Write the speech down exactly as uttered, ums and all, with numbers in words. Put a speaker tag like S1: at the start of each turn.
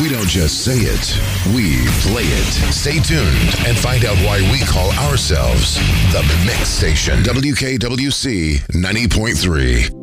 S1: We don't just say it, we play it. Stay tuned and find out why we call ourselves the Mix Station. W K W C ninety point three.